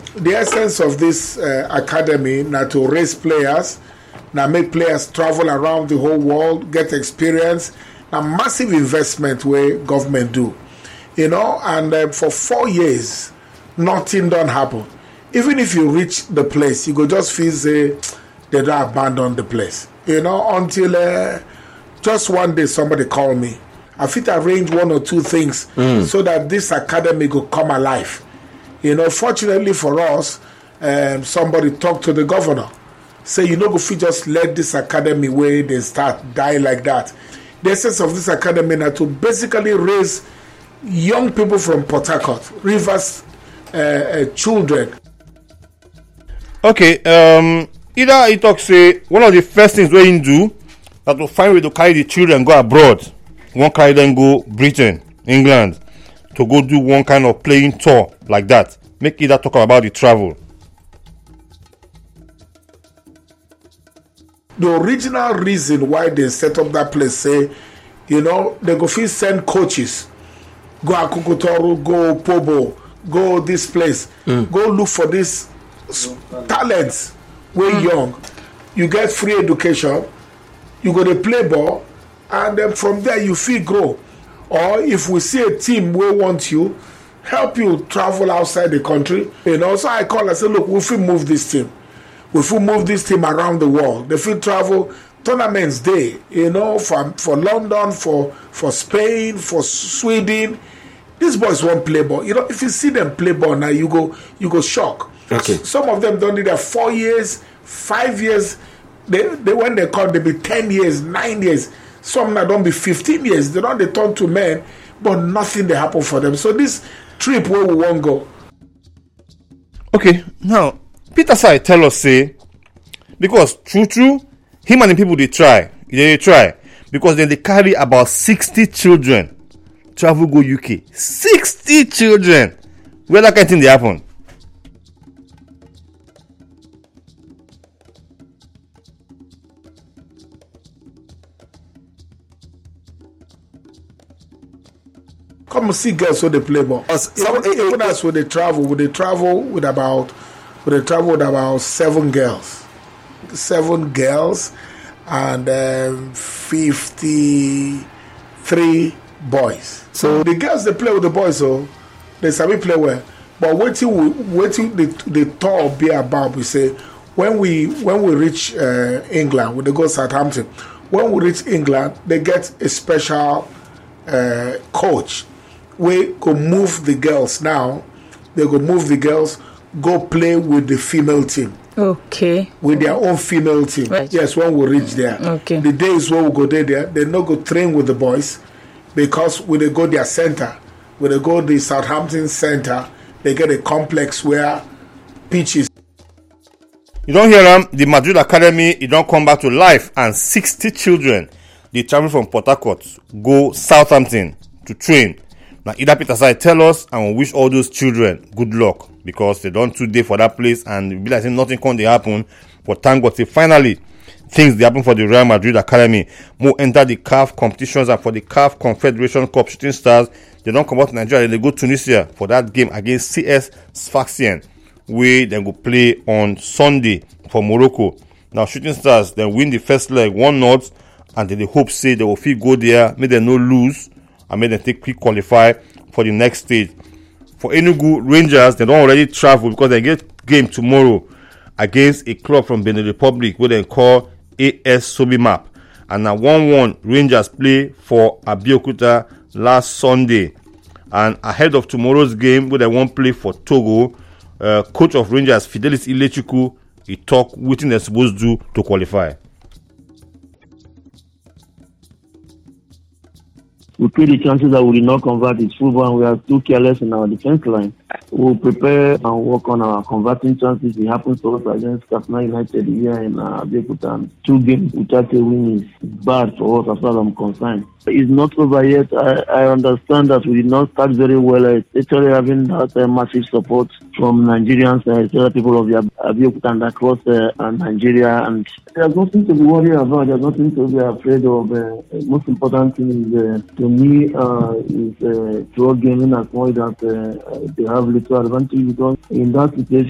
the essence of this academy now to raise players, now make players travel around the whole world, get experience, a massive investment where government do, and for 4 years, nothing don't happen. Even if you reach the place, you go just feel say they don't abandon the place, until just one day somebody call me. I fit arrange one or two things so that this academy will come alive. Fortunately for us, somebody talked to the governor. Say, go fit just let this academy where they start die like that. The essence of this academy now to basically raise young people from Port Harcourt, Rivers children. Okay, either he talks say one of the first things we do that to find way to carry the children go abroad. One carry them go Britain, England, to go do one kind of playing tour like that. Make either talk about the travel. The original reason why they set up that place, say, they go first send coaches, go Akukutoru, go Pobo, go this place, go look for these talents. We're young, you get free education, you go to play ball, and then from there you feel grow. Or if we see a team we want you, help you travel outside the country, So I call and say, look, we feel move this team. We feel move this team around the world. They feel travel tournaments day, for London, for Spain, for Sweden. These boys won't play ball. If you see them play ball now, you go shock. Okay. Some of them don't need that 4 years, 5 years. They when they come, they be 10 years, 9 years. Some now don't be 15 years. They turn to men, but nothing they happen for them. So this trip where we won't go. Okay, now Peter Sai tell us say because true, him and the people they try because then they carry about 60 children travel go UK. 60 children. Where that kind of thing they happen? Come and see girls where they play ball. Even as when they travel with about 7 girls. 7 girls and 53 boys. So the girls they play with the boys, so they sabi play well. But waiting the tour be about, we say when we reach England, when they go Southampton, when we reach England, they get a special coach. We go move the girls now. They go move the girls, go play with the female team. Okay. With their own female team. Right. Yes, when we reach there. Okay. The days when we go there, they not go train with the boys because when they go their center, when they go the Southampton center, they get a complex where pitches. You don't hear them. The Madrid Academy, it don't come back to life, and 60 children they travel from Port Harcourt go Southampton to train. Now, Ida Peter Sai tell us and we wish all those children good luck because they don't today for that place and it be like nothing can happen. But thank God, finally things they happen for the Real Madrid Academy. More enter the CAF competitions and for the CAF Confederation Cup Shooting Stars. They don't come out to Nigeria. They go to Tunisia for that game against CS Sfaxien, where they go play on Sunday for Morocco. Now, Shooting Stars then win the first leg 1-0, and they hope say they will feel go there, make them no lose. I made them take quick qualify for the next stage. For Enugu Rangers, they don't already travel because they get game tomorrow against a club from Benin Republic where they call AS Sobimap. And now 1-1 Rangers play for Abeokuta last Sunday. And ahead of tomorrow's game where they won't play for Togo, coach of Rangers Fidelis Ilechukwu, he talk what they're supposed to do to qualify. We play the chances that we did not convert is football and we are too careless in our defense line. We'll prepare and work on our converting chances. It happened to us against Katsina United here in Abeokuta. 2 games without a win is bad for us as far as I'm concerned. It's not over yet. I understand that we did not start very well, especially having that massive support from Nigerians, other people of Abeokuta and across Nigeria. And there's nothing to be worried about. There's nothing to be afraid of. The most important thing is, to me, is through gaming as well that they have little advantage because in that situation,